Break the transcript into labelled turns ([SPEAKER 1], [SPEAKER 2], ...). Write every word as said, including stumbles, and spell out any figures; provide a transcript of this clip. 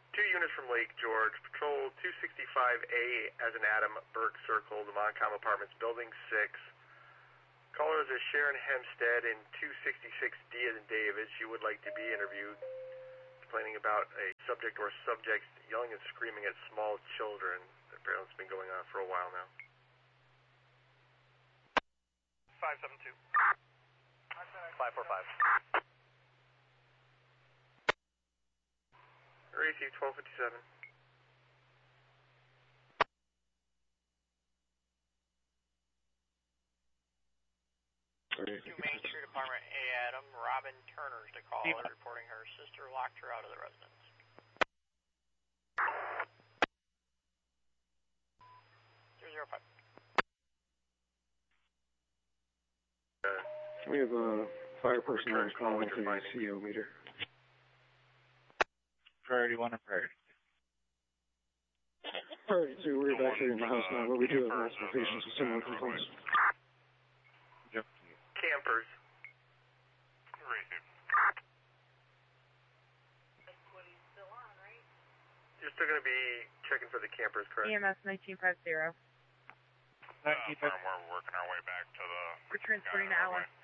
[SPEAKER 1] Two units from Lake George. Patrol two sixty-five A as in Adam, Burke Circle, the Montcalm Apartments, Building six. Callers are Sharon Hempstead in two sixty-six D as in David. She would like to be interviewed, complaining about a subject or subjects yelling and screaming at small children. Apparently it's been going on for a while now.
[SPEAKER 2] five seven two.
[SPEAKER 1] five four five. Receive twelve fifty-seven.
[SPEAKER 3] To Main Street Apartment A, Adam, Robin Turner's the caller, reporting her sister locked her out of the residence. zero zero five.
[SPEAKER 1] Uh,
[SPEAKER 4] We have a fire personnel calling to the C O meter.
[SPEAKER 2] Priority one and priority.
[SPEAKER 4] Priority two, we're evacuating the house now, but we do have multiple patients with similar complaints.
[SPEAKER 1] Campers. You're still going to be checking for the campers, correct?
[SPEAKER 5] E M S nineteen fifty.
[SPEAKER 2] nineteen fifty.
[SPEAKER 6] Uh, we're working our way back to the...
[SPEAKER 5] We're transporting to Allen.